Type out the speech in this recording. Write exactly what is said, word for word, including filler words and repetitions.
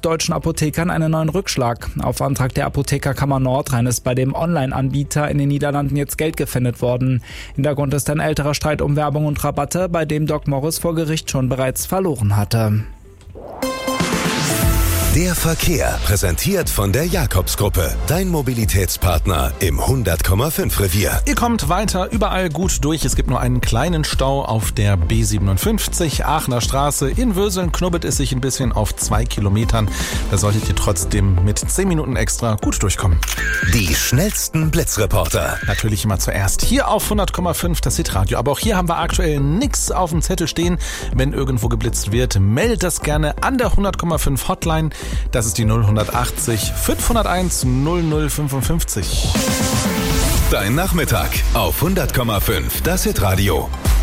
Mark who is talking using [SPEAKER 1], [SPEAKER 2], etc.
[SPEAKER 1] deutschen Apothekern einen neuen Rückschlag. Auf Antrag der Apothekerkammer Nordrhein ist bei dem Online-Anbieter in den Niederlanden jetzt Geld gepfändet worden. Hintergrund ist ein älterer Streit um Werbung und Rabatte, bei dem Doc Morris vor Gericht schon bereits verloren hatte.
[SPEAKER 2] Der Verkehr, präsentiert von der Jakobs-Gruppe, dein Mobilitätspartner im hundert Komma fünf Revier.
[SPEAKER 3] Ihr kommt weiter überall gut durch. Es gibt nur einen kleinen Stau auf der B siebenundfünfzig, Aachener Straße. In Würseln knubbelt es sich ein bisschen auf zwei Kilometern. Da solltet ihr trotzdem mit zehn Minuten extra gut durchkommen.
[SPEAKER 2] Die schnellsten Blitzreporter.
[SPEAKER 3] Natürlich immer zuerst hier auf hundert Komma fünf das Hitradio. Aber auch hier haben wir aktuell nichts auf dem Zettel stehen. Wenn irgendwo geblitzt wird, meldet das gerne an der hundert Komma fünf Hotline. Das ist die null achtzig fünfhunderteins null null fünfundfünfzig.
[SPEAKER 2] Dein Nachmittag auf hundert Komma fünf das Hitradio.